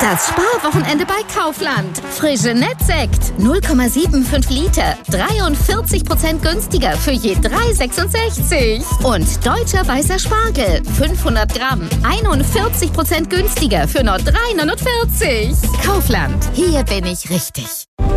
Das Sparwochenende bei Kaufland. Frisinet-Sekt 0,75 Liter. 43% günstiger für je 3,66. Und deutscher weißer Spargel 500 Gramm. 41% günstiger für nur 3,49. Kaufland. Hier bin ich richtig.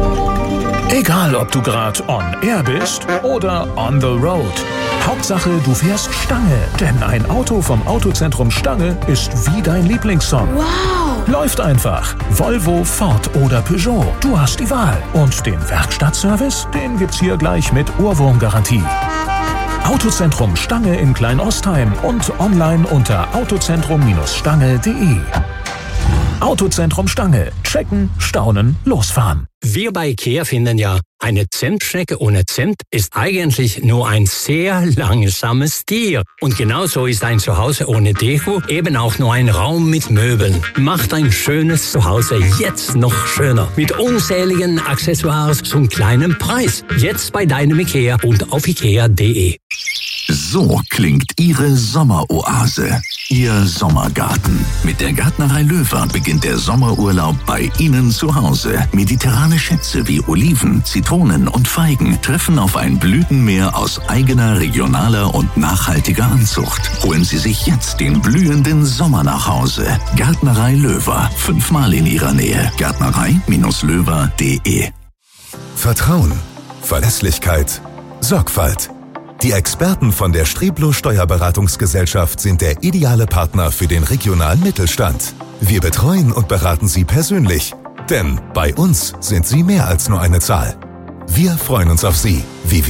Egal, ob du gerade on air bist oder on the road. Hauptsache, du fährst Stange. Denn ein Auto vom Autozentrum Stange ist wie dein Lieblingssong. Wow! Läuft einfach. Volvo, Ford oder Peugeot. Du hast die Wahl. Und den Werkstattservice, den gibt's hier gleich mit Ohrwurmgarantie. Autozentrum Stange in Kleinostheim und online unter autozentrum-stange.de. Autozentrum Stange. Checken, staunen, losfahren. Wir bei IKEA finden ja, eine Zentstrecke ohne Zent ist eigentlich nur ein sehr langsames Tier. Und genauso ist ein Zuhause ohne Deko eben auch nur ein Raum mit Möbeln. Macht ein schönes Zuhause jetzt noch schöner. Mit unzähligen Accessoires zum kleinen Preis. Jetzt bei deinem IKEA und auf ikea.de. So klingt Ihre Sommeroase, Ihr Sommergarten. Mit der Gärtnerei Löwer beginnt der Sommerurlaub bei Ihnen zu Hause. Mediterrane Schätze wie Oliven, Zitronen und Feigen treffen auf ein Blütenmeer aus eigener, regionaler und nachhaltiger Anzucht. Holen Sie sich jetzt den blühenden Sommer nach Hause. Gärtnerei Löwer, 5-mal in Ihrer Nähe. Gärtnerei-löwer.de. Vertrauen, Verlässlichkeit, Sorgfalt. Die Experten von der Streblo Steuerberatungsgesellschaft sind der ideale Partner für den regionalen Mittelstand. Wir betreuen und beraten Sie persönlich, denn bei uns sind Sie mehr als nur eine Zahl. Wir freuen uns auf Sie.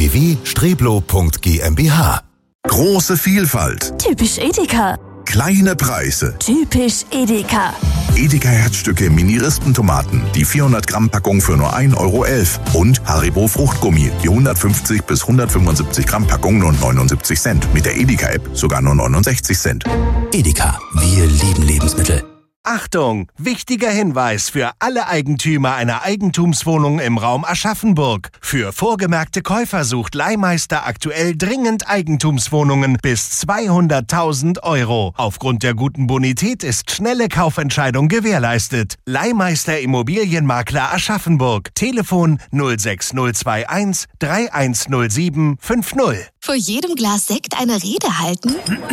www.streblo.gmbh. Große Vielfalt. Typisch Edeka. Kleine Preise. Typisch Edeka. Edeka Herzstücke Mini-Rispentomaten, die 400-Gramm-Packung für nur 1,11 € und Haribo Fruchtgummi, die 150 bis 175 Gramm Packung nur 79 Cent. Mit der Edeka-App sogar nur 69 Cent. Edeka, wir lieben Lebensmittel. Achtung! Wichtiger Hinweis für alle Eigentümer einer Eigentumswohnung im Raum Aschaffenburg. Für vorgemerkte Käufer sucht Leihmeister aktuell dringend Eigentumswohnungen bis 200.000 €. Aufgrund der guten Bonität ist schnelle Kaufentscheidung gewährleistet. Leihmeister Immobilienmakler Aschaffenburg. Telefon 06021 3107 50. Vor jedem Glas Sekt eine Rede halten?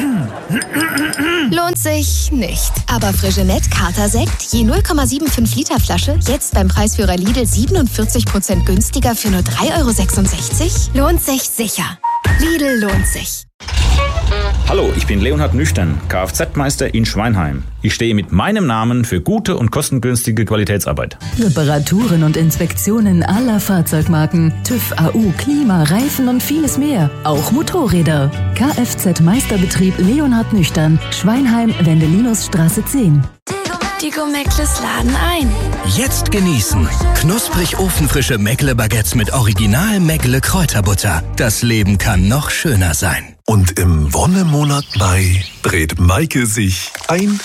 Lohnt sich nicht. Aber Frisinet Kater-Sekt, je 0,75 Liter Flasche, jetzt beim Preisführer Lidl 47% günstiger für nur 3,66 €? Lohnt sich sicher. Lidl lohnt sich. Hallo, ich bin Leonhard Nüchtern, Kfz-Meister in Schweinheim. Ich stehe mit meinem Namen für gute und kostengünstige Qualitätsarbeit. Reparaturen und Inspektionen aller Fahrzeugmarken, TÜV, AU, Klima, Reifen und vieles mehr. Auch Motorräder. Kfz-Meisterbetrieb Leonhard Nüchtern, Schweinheim, Wendelinusstraße 10. Die Meckles laden ein. Jetzt genießen. Knusprig ofenfrische Meckle-Baguettes mit Original Meckle-Kräuterbutter. Das Leben kann noch schöner sein. Und im Wonnemonat Mai dreht Maike sich ein.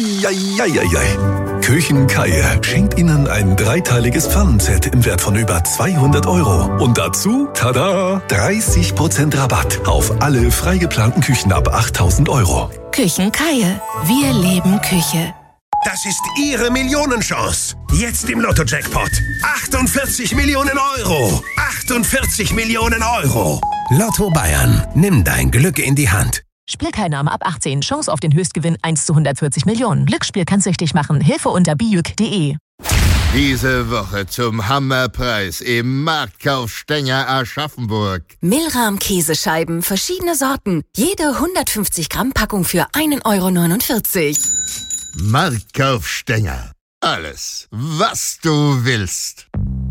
Küchenkaie schenkt Ihnen ein 3-teiliges Pfannenset im Wert von über 200 €. Und dazu, tada, 30% Rabatt auf alle frei geplanten Küchen ab 8.000 €. Küchenkaie. Wir leben Küche. Das ist Ihre Millionenchance. Jetzt im Lotto-Jackpot. 48 Millionen €. 48 Millionen €. Lotto Bayern. Nimm dein Glück in die Hand. Spielteilnahme ab 18. Chance auf den Höchstgewinn 1 zu 140 Millionen. Glücksspiel kann süchtig machen. Hilfe unter bijuk.de. Diese Woche zum Hammerpreis im Marktkauf Stenger Aschaffenburg. Milram-Käsescheiben, verschiedene Sorten. Jede 150 Gramm Packung für 1,49 €. Marktkauf Stenger. Alles, was du willst.